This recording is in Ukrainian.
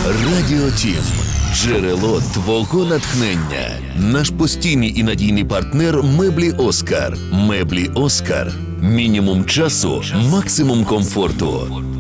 Радіо Тім. Джерело твого натхнення. Наш постійний і надійний партнер меблі Оскар. Меблі Оскар. Мінімум часу, максимум комфорту.